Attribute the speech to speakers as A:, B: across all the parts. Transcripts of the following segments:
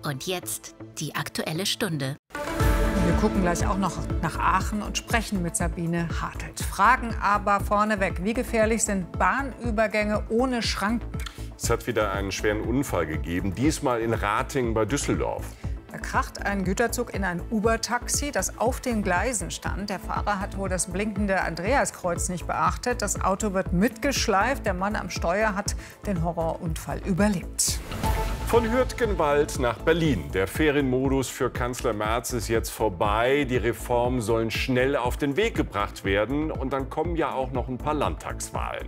A: Und jetzt die Aktuelle Stunde.
B: Wir gucken gleich auch noch nach Aachen und sprechen mit Sabine Hartelt. Fragen aber vorneweg, wie gefährlich sind Bahnübergänge ohne Schranken?
C: Es hat wieder einen schweren Unfall gegeben, diesmal in Ratingen bei Düsseldorf.
B: Da kracht ein Güterzug in ein Uber-Taxi, das auf den Gleisen stand. Der Fahrer hat wohl das blinkende Andreaskreuz nicht beachtet. Das Auto wird mitgeschleift. Der Mann am Steuer hat den Horrorunfall überlebt.
C: Von Hürtgenwald nach Berlin. Der Ferienmodus für Kanzler Merz ist jetzt vorbei. Die Reformen sollen schnell auf den Weg gebracht werden. Und dann kommen ja auch noch ein paar Landtagswahlen.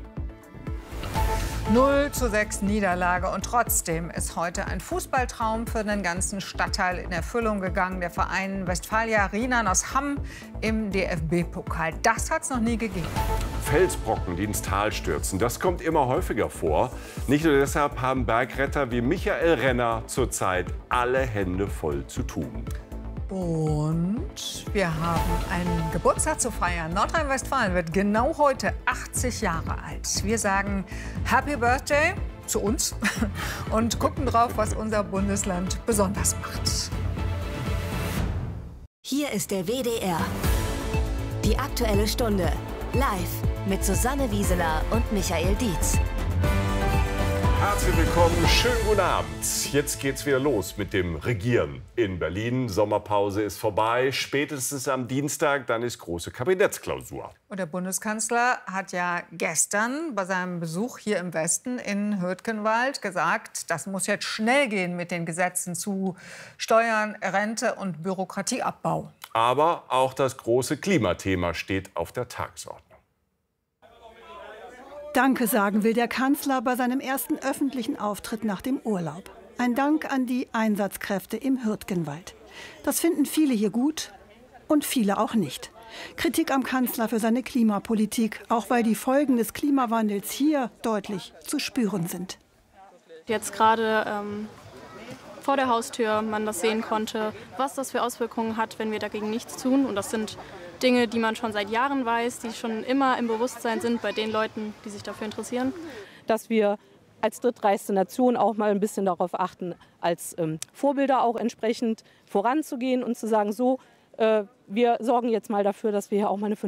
B: 0:6 Niederlage. Und trotzdem ist heute ein Fußballtraum für den ganzen Stadtteil in Erfüllung gegangen. Der Verein Westfalia Rienan aus Hamm im DFB-Pokal. Das hat es noch nie gegeben.
C: Felsbrocken, die ins Tal stürzen, das kommt immer häufiger vor. Nicht nur deshalb haben Bergretter wie Michael Renner zurzeit alle Hände voll zu tun.
B: Und wir haben einen Geburtstag zu feiern. Nordrhein-Westfalen wird genau heute 80 Jahre alt. Wir sagen Happy Birthday zu uns und gucken drauf, was unser Bundesland besonders macht.
D: Hier ist der WDR. Die Aktuelle Stunde. Live mit Susanne Wieseler und Michael Dietz.
C: Herzlich willkommen, schönen guten Abend. Jetzt geht's wieder los mit dem Regieren in Berlin. Sommerpause ist vorbei, spätestens am Dienstag, dann ist große Kabinettsklausur.
B: Und der Bundeskanzler hat ja gestern bei seinem Besuch hier im Westen in Hürtgenwald gesagt, das muss jetzt schnell gehen mit den Gesetzen zu Steuern, Rente und Bürokratieabbau.
C: Aber auch das große Klimathema steht auf der Tagesordnung.
E: Danke sagen will der Kanzler bei seinem ersten öffentlichen Auftritt nach dem Urlaub. Ein Dank an die Einsatzkräfte im Hürtgenwald. Das finden viele hier gut und viele auch nicht. Kritik am Kanzler für seine Klimapolitik, auch weil die Folgen des Klimawandels hier deutlich zu spüren sind.
F: Jetzt gerade vor der Haustür man das sehen konnte, was das für Auswirkungen hat, wenn wir dagegen nichts tun. Und das sind Dinge, die man schon seit Jahren weiß, die schon immer im Bewusstsein sind bei den Leuten, die sich dafür interessieren.
G: Dass wir als drittreichste Nation auch mal ein bisschen darauf achten, als Vorbilder auch entsprechend voranzugehen und zu sagen, so, wir sorgen jetzt mal dafür, dass wir hier auch mal eine